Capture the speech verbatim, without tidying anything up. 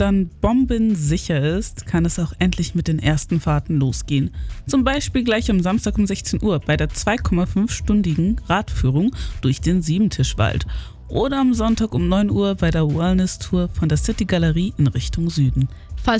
dann bombensicher ist, kann es auch endlich mit den ersten Fahrten losgehen. Zum Beispiel gleich am Samstag um sechzehn Uhr bei der zwei Komma fünf-stündigen Radführung durch den Siebentischwald. Oder am Sonntag um neun Uhr bei der Wellness-Tour von der City Galerie in Richtung Süden. Falls